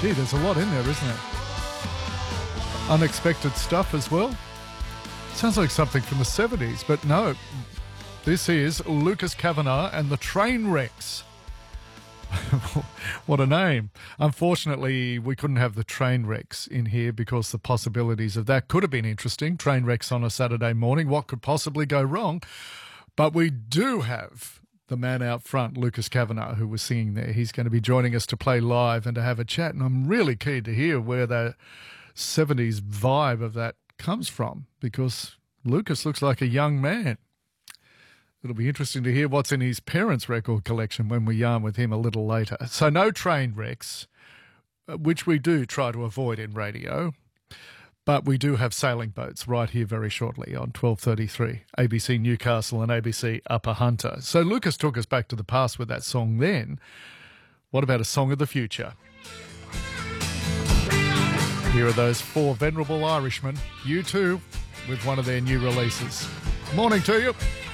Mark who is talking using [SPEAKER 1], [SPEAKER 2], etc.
[SPEAKER 1] Gee, there's a lot in there, isn't there? Unexpected stuff as well. Sounds like something from the 70s, but no. This is Lucas Kavanagh and the Trainwrecks. What a name. Unfortunately, we couldn't have the Trainwrecks in here because the possibilities of that could have been interesting. Trainwrecks on a Saturday morning. What could possibly go wrong? But we do have the man out front, Lucas Kavanagh, who was singing there. He's going to be joining us to play live and to have a chat. And I'm really keen to hear where the 70s vibe of that comes from, because Lucas looks like a young man. It'll be interesting to hear what's in his parents' record collection when we yarn with him a little later. So no train wrecks, which we do try to avoid in radio, but we do have sailing boats right here very shortly on 12:33, ABC Newcastle and ABC Upper Hunter. So Lucas took us back to the past with that song then. What about a song of the future? Here are those four venerable Irishmen, U2, with one of their new releases. Morning to you.